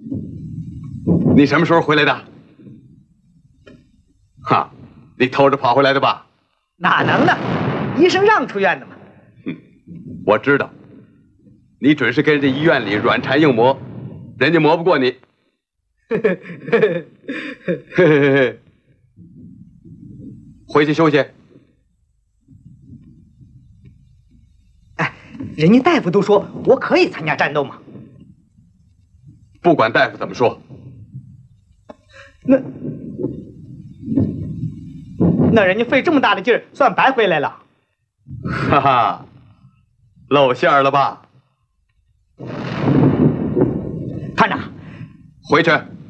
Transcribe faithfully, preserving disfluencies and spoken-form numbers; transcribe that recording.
你什么时候回来的？哈，你偷着跑回来的吧？ 哪能呢？医生让出院的嘛。 哼，我知道，你准是跟人家医院里软缠硬磨，人家磨不过你。嘿嘿嘿嘿嘿，回去休息。 哎，人家大夫都说我可以参加战斗嘛。 不管大夫怎么说， 那那人家费这么大的劲儿，算白回来了。 哈哈，露馅了吧？ 探长， 回去。